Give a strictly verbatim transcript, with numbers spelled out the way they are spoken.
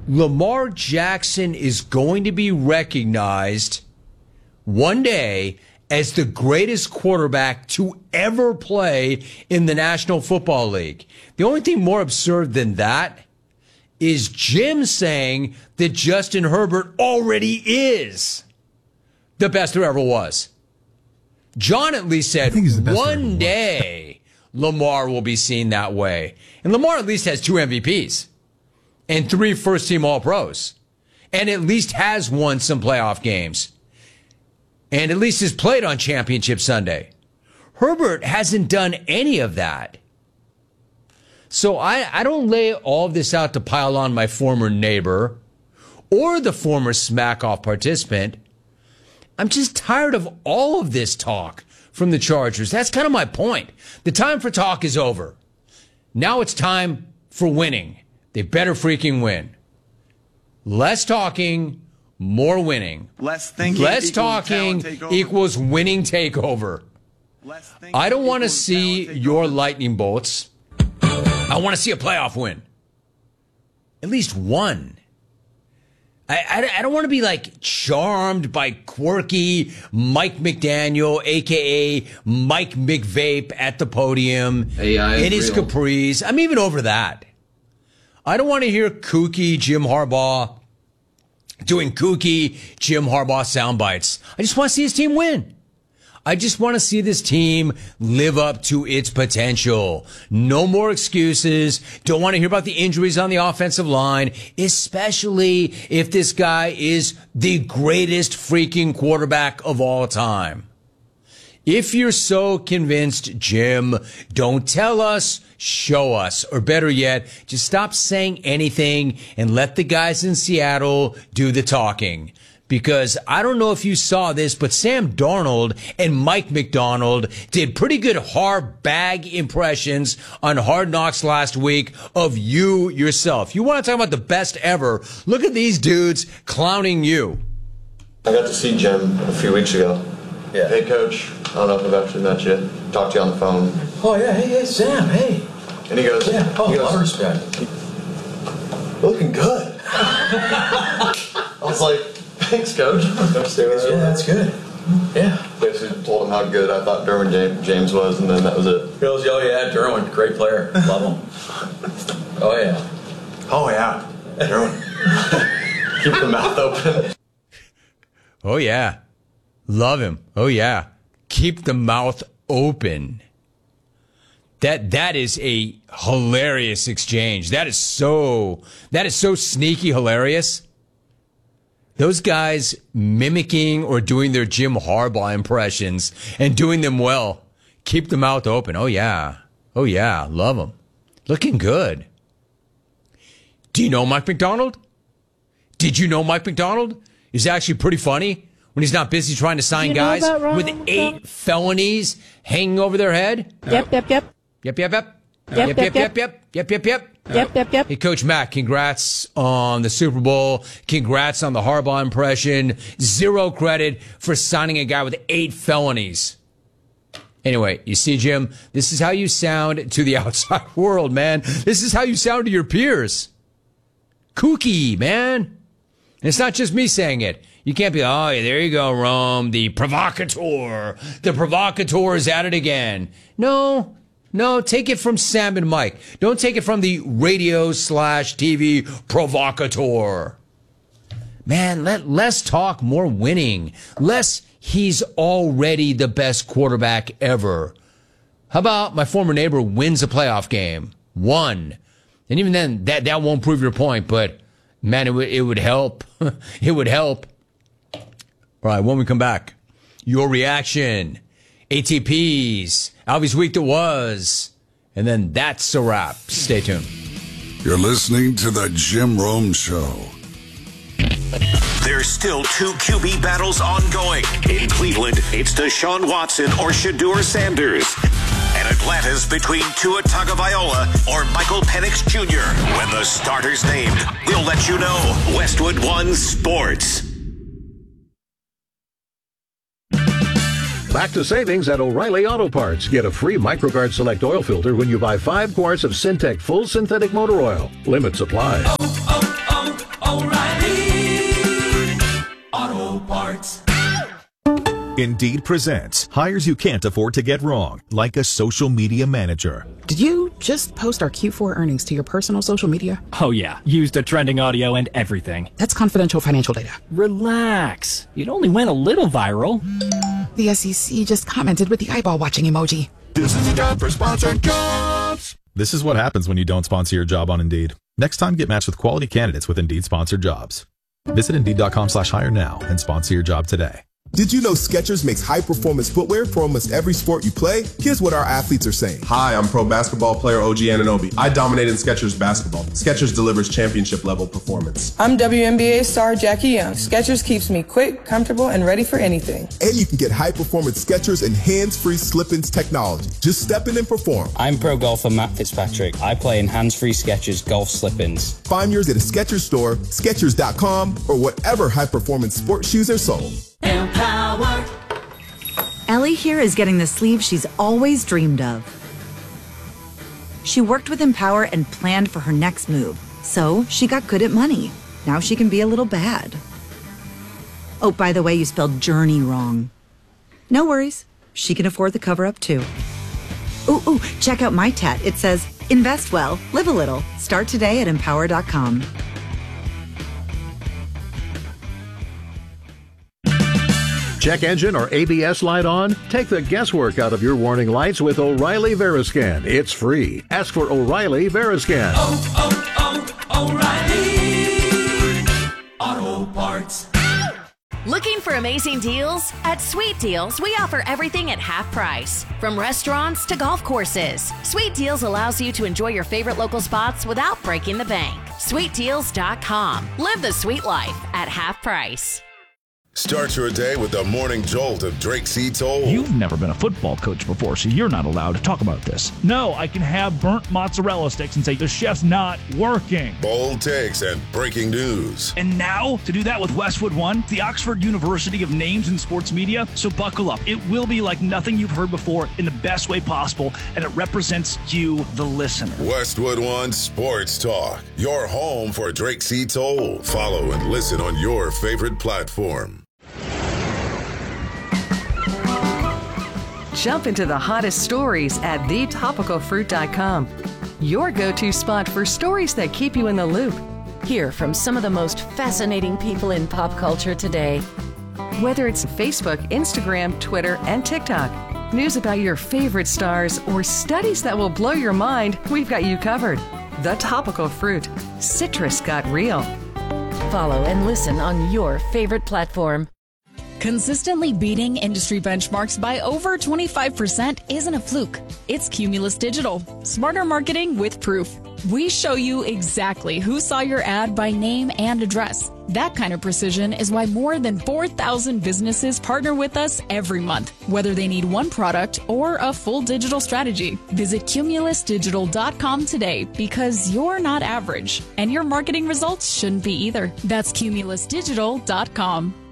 Lamar Jackson is going to be recognized one day as the greatest quarterback to ever play in the National Football League. The only thing more absurd than that is Jim saying that Justin Herbert already is the best there ever was. John at least said one day Lamar will be seen that way. And Lamar at least has two M V Ps and three first-team All-Pros and at least has won some playoff games and at least has played on Championship Sunday. Herbert hasn't done any of that. So I, I don't lay all of this out to pile on my former neighbor or the former smack-off participant. I'm just tired of all of this talk from the Chargers. That's kind of my point. The time for talk is over. Now it's time for winning. They better freaking win. Less talking, more winning. Less thinking, Less talking equals winning takeover. I don't want to see your lightning bolts. I want to see a playoff win. At least one. I, I, I don't want to be like charmed by quirky Mike McDaniel, a k a. Mike McVape at the podium in his real. capris. I'm even over that. I don't want to hear kooky Jim Harbaugh doing kooky Jim Harbaugh sound bites. I just want to see his team win. I just want to see this team live up to its potential. No more excuses. Don't want to hear about the injuries on the offensive line, especially if this guy is the greatest freaking quarterback of all time. If you're so convinced, Jim, don't tell us, show us. Or better yet, just stop saying anything and let the guys in Seattle do the talking. Because I don't know if you saw this, but Sam Darnold and Mike McDonald did pretty good Harbag impressions on Hard Knocks last week of you yourself. You want to talk about the best ever? Look at these dudes clowning you. I got to see Jim a few weeks ago. Yeah. Hey, Coach. I don't know if I've actually met you. Talked to you on the phone. Oh, yeah. Hey, hey, Sam. Hey. And he goes, Yeah. Oh, he a lot of goes, respect. looking good. I was like, thanks, Coach. Yeah, that's good. Yeah. Basically told him how good I thought Derwin Ja- James was, and then that was it. He goes, oh, yeah, Derwin, great player. Love him. Oh, yeah. Oh, yeah. Derwin. Keep the mouth open. Oh, yeah. Love him. Oh, yeah. Keep the mouth open. That that is a hilarious exchange. That is so that is so sneaky hilarious. Those guys mimicking or doing their Jim Harbaugh impressions and doing them well. Keep the mouth open. Oh, yeah. Oh, yeah. Love them. Looking good. Do you know Mike McDonald? Did you know Mike McDonald is actually pretty funny when he's not busy trying to sign guys with eight felonies hanging over their head? Yep, yep, yep. Yep, yep, yep. Yep, Yep, yep, yep, yep. Yep, yep, yep. Yep, yep, yep. Hey, Coach Mack, congrats on the Super Bowl. Congrats on the Harbaugh impression. Zero credit for signing a guy with eight felonies. Anyway, you see, Jim, this is how you sound to the outside world, man. This is how you sound to your peers. Kooky, man. And it's not just me saying it. You can't be, oh, yeah, there you go, Rome, the provocateur. The provocateur is at it again. No. No, take it from Sam and Mike. Don't take it from the radio slash T V provocateur. Man, let less talk, more winning. Less he's already the best quarterback ever. How about my former neighbor wins a playoff game? One. And even then, that, that won't prove your point, but man, it would, it would help. It would help. All right, when we come back, your reaction. A T Ps. Alvy's week that was. And then that's a wrap. Stay tuned. You're listening to the Jim Rome Show. There's still two Q B battles ongoing. In Cleveland, it's Deshaun Watson or Shedeur Sanders. And Atlanta's between Tua Tagovailoa or Michael Penix Junior When the starter's named, we'll let you know. Westwood One Sports. Back to savings at O'Reilly Auto Parts. Get a free MicroGuard Select oil filter when you buy five quarts of Syntec Full Synthetic Motor Oil. Limit supply. Oh, oh, O'Reilly Auto Parts. Indeed presents hires you can't afford to get wrong, like a social media manager. Did you just post our Q four earnings to your personal social media? Oh yeah, used the trending audio and everything. That's confidential financial data. Relax. It only went a little viral. The S E C just commented with the eyeball watching emoji. This is a job for sponsored jobs. This is what happens when you don't sponsor your job on Indeed. Next time, get matched with quality candidates with Indeed sponsored jobs. Visit Indeed.com slash hire now and sponsor your job today. Did you know Skechers makes high-performance footwear for almost every sport you play? Here's what our athletes are saying. Hi, I'm pro basketball player O G Anunoby. I dominate in Skechers basketball. Skechers delivers championship-level performance. I'm W N B A star Jackie Young. Skechers keeps me quick, comfortable, and ready for anything. And you can get high-performance Skechers and hands-free slip-ins technology. Just step in and perform. I'm pro golfer Matt Fitzpatrick. I play in hands-free Skechers golf slip-ins. Find yours at a Skechers store, Skechers dot com, or whatever high-performance sports shoes are sold. Empower. Ellie here is getting the sleeve she's always dreamed of. She worked with Empower and planned for her next move, so she got good at money. Now she can be a little bad. Oh, by the way, you spelled journey wrong. No worries, she can afford the cover-up too. Ooh, ooh, check out my tat. It says, invest well, live a little. Start today at empower dot com. Check engine or A B S light on? Take the guesswork out of your warning lights with O'Reilly Veriscan. It's free. Ask for O'Reilly Veriscan. Oh, oh, oh, O'Reilly Auto Parts. Looking for amazing deals? At Sweet Deals, we offer everything at half price. From restaurants to golf courses, Sweet Deals allows you to enjoy your favorite local spots without breaking the bank. sweet deals dot com. Live the sweet life at half price. Start your day with the morning jolt of Drake C. Toll. You've never been a football coach before, so you're not allowed to talk about this. No, I can have burnt mozzarella sticks and say the chef's not working. Bold takes and breaking news. And now, to do that with Westwood One, the Oxford University of Names in Sports Media. So buckle up. It will be like nothing you've heard before in the best way possible, and it represents you, the listener. Westwood One Sports Talk, your home for Drake C. Toll. Follow and listen on your favorite platform. Jump into the hottest stories at the topical fruit dot com. Your go-to spot for stories that keep you in the loop. Hear from some of the most fascinating people in pop culture today. Whether it's Facebook, Instagram, Twitter, and TikTok, news about your favorite stars, or studies that will blow your mind, we've got you covered. The Topical Fruit. Citrus got real. Follow and listen on your favorite platform. Consistently beating industry benchmarks by over twenty-five percent isn't a fluke. It's Cumulus Digital. Smarter marketing with proof. We show you exactly who saw your ad by name and address. That kind of precision is why more than four thousand businesses partner with us every month, whether they need one product or a full digital strategy. Visit cumulus digital dot com today because you're not average, and your marketing results shouldn't be either. That's cumulus digital dot com.